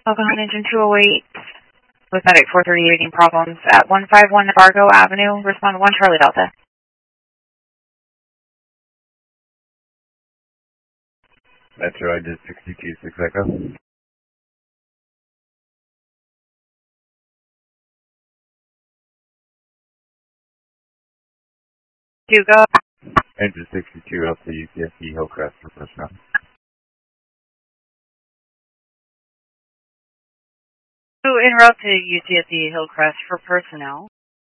Alcohol Engine 208 with Medic 430 reading problems at 151 Fargo Avenue. Respond 1 Charlie Delta. Metro, I did 62-6 Echo. Hugo. Engine 62 up to UTSC Hillcrest for personnel. En route to UTSC Hillcrest for personnel.